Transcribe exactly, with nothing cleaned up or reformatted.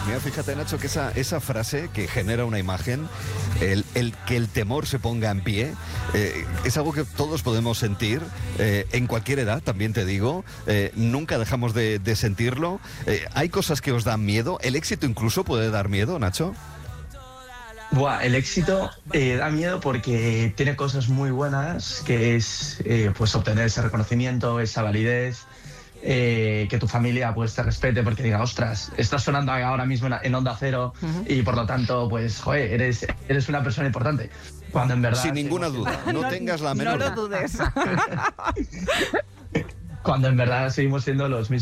Mira, fíjate, Nacho, que esa, esa frase que genera una imagen, el, el que el temor se ponga en pie, eh, es algo que todos podemos sentir, eh, en cualquier edad, también te digo, eh, nunca dejamos de, de sentirlo. Eh, ¿Hay cosas que os dan miedo? ¿El éxito incluso puede dar miedo, Nacho? Buah, el éxito eh, da miedo porque tiene cosas muy buenas, que es eh, pues obtener ese reconocimiento, esa validez, eh, que tu familia pues te respete porque diga, ostras, estás sonando ahora mismo en, en Onda Cero uh-huh. y por lo tanto, pues, joder, eres, eres una persona importante. Cuando en verdad... Sin ninguna duda, no, no tengas la menor... No lo dudes. Cuando en verdad seguimos siendo los mismos.